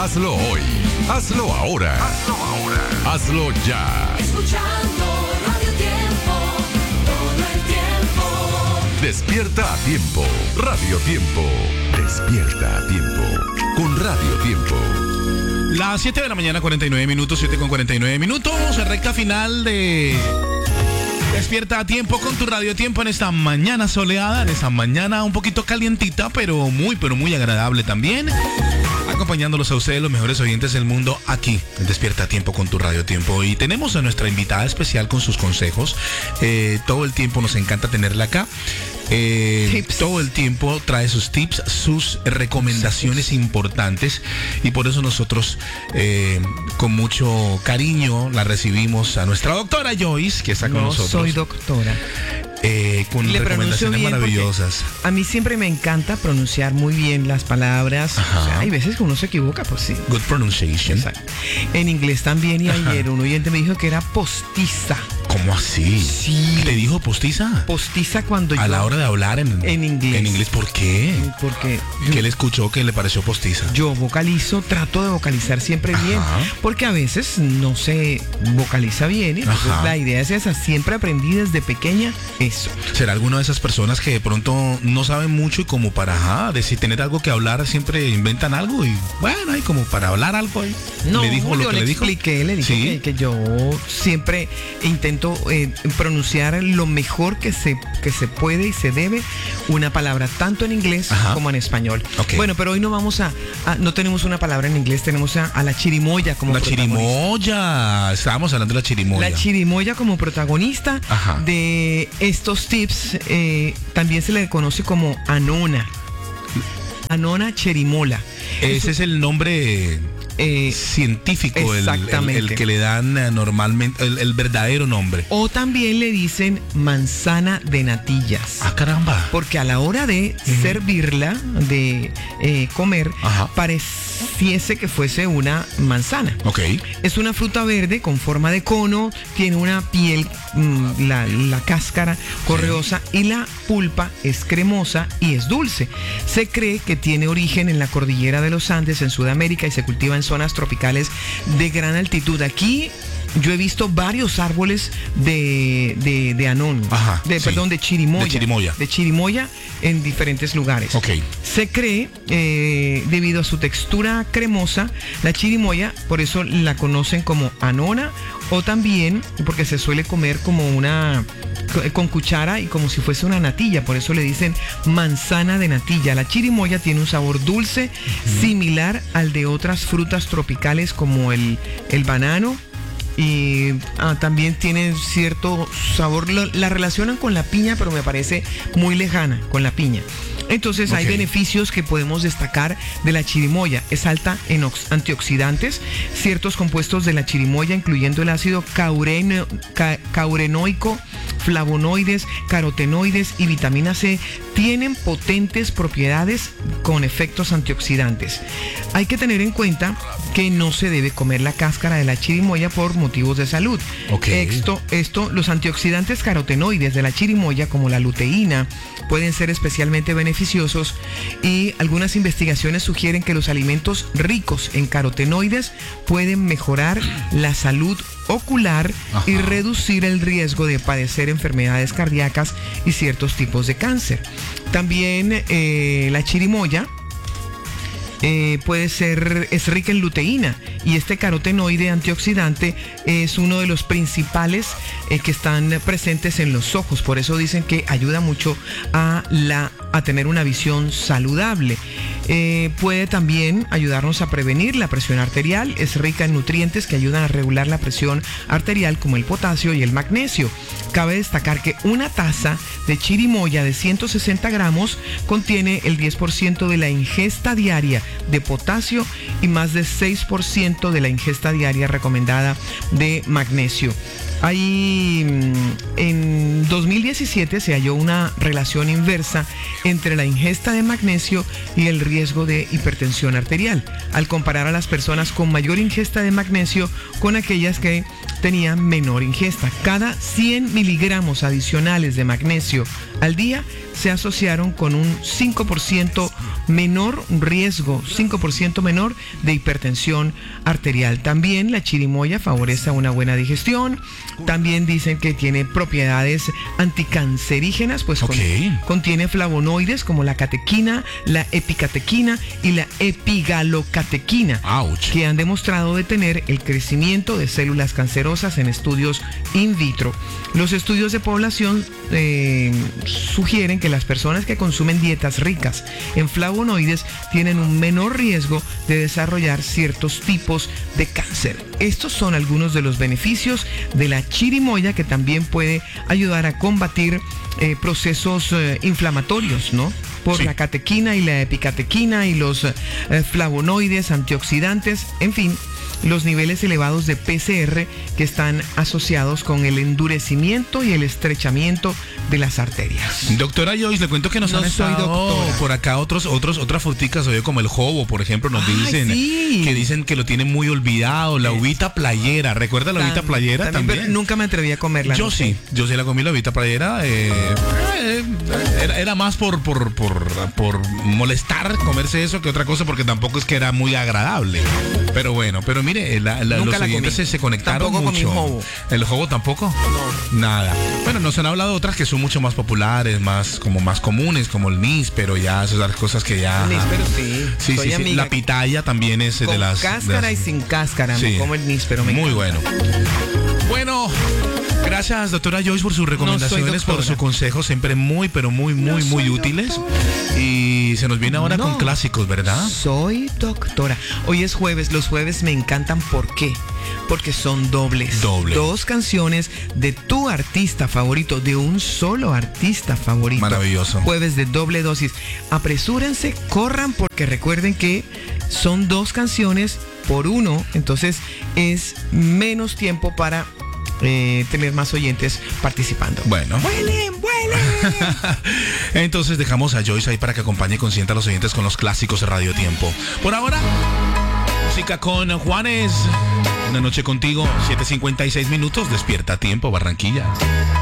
Hazlo hoy. Hazlo ahora. Hazlo ya. Escuchando Radio Tiempo, todo el tiempo. Despierta a tiempo. Radio Tiempo. Despierta a tiempo. Con Radio Tiempo. Las 7 de la mañana, 49 minutos, 7:49. Recta final de Despierta a tiempo con tu Radio Tiempo en esta mañana soleada, en esta mañana un poquito calientita, pero muy agradable también. Acompañándolos a ustedes, los mejores oyentes del mundo, aquí en Despierta a Tiempo con tu Radio Tiempo. Y tenemos a nuestra invitada especial con sus consejos. Todo el tiempo nos encanta tenerla acá. Todo el tiempo trae sus tips, sus recomendaciones importantes, y por eso nosotros con mucho cariño la recibimos a nuestra doctora Joyce, que está con nosotros. Soy doctora. Con recomendaciones maravillosas. A mí siempre me encanta pronunciar muy bien las palabras. O sea, hay veces que uno se equivoca, pues sí. Good pronunciation. Exacto. En inglés también, y ayer un oyente me dijo que era postiza. ¿Cómo así? Sí. ¿Te dijo postiza? Postiza cuando a la hora de hablar en inglés. En inglés, ¿por qué? Porque ¿Qué le escuchó que le pareció postiza? Yo trato de vocalizar siempre bien, porque a veces no se vocaliza bien. Entonces la idea es esa, siempre aprendí desde pequeña eso. ¿Será alguna de esas personas que de pronto no saben mucho y como para decir, tener algo que hablar, siempre inventan algo y bueno, y como para hablar algo ahí? No, le dijo lo que le dijo. Le dije ¿Sí? que yo siempre intento pronunciar lo mejor que se puede y se debe una palabra, tanto en inglés como en español. Okay. Bueno, pero hoy no vamos no tenemos una palabra en inglés, tenemos a la chirimoya como protagonista. La chirimoya, estábamos hablando de la chirimoya. La chirimoya como protagonista de estos tips. También se le conoce como Anona. Anona cherimola. Ese es el nombre científico, el que le dan normalmente, el verdadero nombre. O también le dicen manzana de natillas. ¡Ah, caramba! Porque a la hora de servirla, de comer, pareciese que fuese una manzana. Ok. Es una fruta verde con forma de cono, tiene una piel, la cáscara correosa, y la pulpa es cremosa y es dulce. Se cree que tiene origen en la cordillera de los Andes, en Sudamérica, y se cultiva en zonas tropicales de gran altitud. Aquí yo he visto varios árboles de anón, de chirimoya. De chirimoya en diferentes lugares. Okay. Se cree, debido a su textura cremosa, la chirimoya, por eso la conocen como anona, o también porque se suele comer como con cuchara y como si fuese una natilla, por eso le dicen manzana de natilla. La chirimoya tiene un sabor dulce, similar al de otras frutas tropicales como el banano. Y también tiene cierto sabor, la relacionan con la piña, pero me parece muy lejana con la piña. Entonces hay beneficios que podemos destacar de la chirimoya. Es alta en antioxidantes. Ciertos compuestos de la chirimoya, incluyendo el ácido caurenoico, flavonoides, carotenoides y vitamina C, tienen potentes propiedades con efectos antioxidantes. Hay que tener en cuenta que no se debe comer la cáscara de la chirimoya por motivos de salud. Los antioxidantes carotenoides de la chirimoya, como la luteína, pueden ser especialmente beneficiosos, y algunas investigaciones sugieren que los alimentos ricos en carotenoides pueden mejorar la salud ocular y reducir el riesgo de padecer enfermedades cardíacas y ciertos tipos de cáncer. También la chirimoya es rica en luteína, y este carotenoide antioxidante es uno de los principales que están presentes en los ojos. Por eso dicen que ayuda mucho a tener una visión saludable. Puede también ayudarnos a prevenir la presión arterial. Es rica en nutrientes que ayudan a regular la presión arterial, como el potasio y el magnesio. Cabe destacar que una taza de chirimoya de 160 gramos contiene el 10% de la ingesta diaria de potasio y más de 6% de la ingesta diaria recomendada de magnesio. En 2017 se halló una relación inversa entre la ingesta de magnesio y el riesgo de hipertensión arterial, al comparar a las personas con mayor ingesta de magnesio con aquellas que tenían menor ingesta. Cada 100 miligramos adicionales de magnesio al día se asociaron con un 5% menor riesgo, 5% menor de hipertensión arterial. También la chirimoya favorece una buena digestión. También dicen que tiene propiedades anticancerígenas, pues contiene flavonoides como la catequina, la epicatequina y la epigalocatequina, que han demostrado detener el crecimiento de células cancerosas en estudios in vitro. Los estudios de población sugieren que las personas que consumen dietas ricas en flavonoides tienen un menor riesgo de desarrollar ciertos tipos de cáncer. Estos son algunos de los beneficios de la chirimoya, que también puede ayudar a combatir procesos inflamatorios, ¿no? Por la catequina y la epicatequina y los flavonoides, antioxidantes, en fin, los niveles elevados de PCR que están asociados con el endurecimiento y el estrechamiento de las arterias. Doctora Joyce, le cuento que nos han estado por acá otras fruticas, como el jobo, por ejemplo, nos dicen que dicen que lo tienen muy olvidado, la uvita playera. ¿Recuerda la uvita playera también? Pero nunca me atreví a comerla. Yo sí la comí, la uvita playera. Era más por molestar comerse eso que otra cosa, porque tampoco es que era muy agradable. Pero bueno, mire, los oyentes se conectaron tampoco mucho. Comí jobo. ¿El jobo tampoco? No. Nada. Bueno, nos han hablado otras que son mucho más populares, más comunes, como el níspero, ya esas cosas que ya. Níspero, sí. Sí. La pitaya también es con de las. Cáscara y sin cáscara, sí. Me como el níspero. Muy bueno. Bueno. Gracias, doctora Joyce, por sus recomendaciones, por su consejo, siempre muy útiles. Y se nos viene ahora con clásicos, ¿verdad? Soy doctora. Hoy es jueves, los jueves me encantan, ¿por qué? Porque son dobles. Dos canciones de tu artista favorito, de un solo artista favorito. Maravilloso. Jueves de doble dosis. Apresúrense, corran, porque recuerden que son dos canciones por uno, entonces es menos tiempo para tener más oyentes participando. Bueno. ¡Vuelen! Entonces dejamos a Joyce ahí para que acompañe y consienta a los oyentes con los clásicos de Radio Tiempo. Por ahora, música con Juanes. Una noche contigo, 7:56 minutos. Despierta a tiempo, Barranquilla.